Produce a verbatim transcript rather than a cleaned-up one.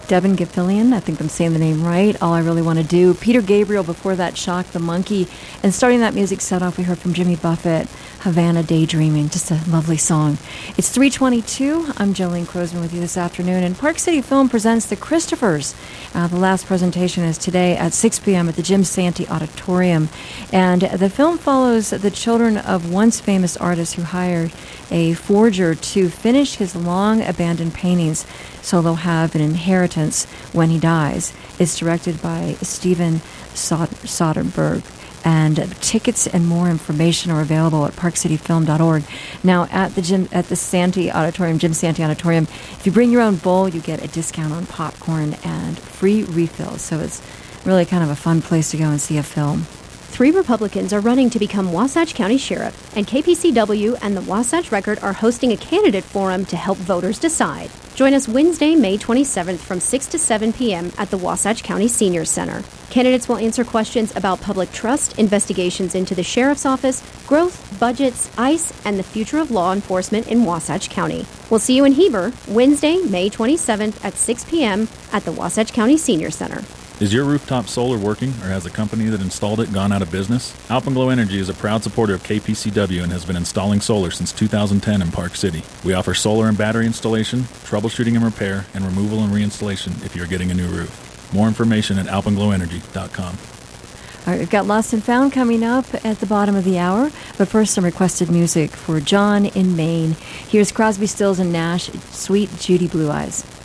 Devin Gilfillian, I think I'm saying the name right, All I Really Want to Do. Peter Gabriel, before that, Shock the Monkey. And starting that music set off, we heard from Jimmy Buffett, Havana Daydreaming. Just a lovely song. It's three twenty-two. I'm Jolene Crosman with you this afternoon. And Park City Film presents The Christophers. Uh, the last presentation is today at six p.m. at the Jim Santee Auditorium. And the film follows the children of once famous artist who hired a forger to finish his long-abandoned paintings so they'll have an inheritance when he dies. It's directed by Steven Soderbergh, and tickets and more information are available at park city film dot org. Now, at the Jim, at the Santee Auditorium, Jim Santee Auditorium, if you bring your own bowl, you get a discount on popcorn and free refills. So it's really kind of a fun place to go and see a film. Three Republicans are running to become Wasatch County Sheriff, and K P C W and the Wasatch Record are hosting a candidate forum to help voters decide. Join us Wednesday, May twenty-seventh from six to seven p.m. at the Wasatch County Senior Center. Candidates will answer questions about public trust, investigations into the Sheriff's Office, growth, budgets, ICE, and the future of law enforcement in Wasatch County. We'll see you in Heber Wednesday, May twenty-seventh at six p.m. at the Wasatch County Senior Center. Is your rooftop solar working, or has the company that installed it gone out of business? Alpenglow Energy is a proud supporter of K P C W and has been installing solar since two thousand ten in Park City. We offer solar and battery installation, troubleshooting and repair, and removal and reinstallation if you're getting a new roof. More information at alpenglow energy dot com. All right, we've got Lost and Found coming up at the bottom of the hour, but first some requested music for John in Maine. Here's Crosby, Stills and Nash, Sweet Judy Blue Eyes.